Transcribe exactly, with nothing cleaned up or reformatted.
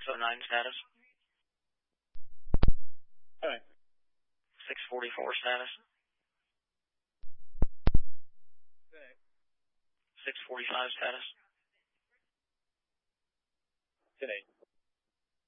oh nine status. Alright. six forty-four status. Alright. six forty-five status. Today.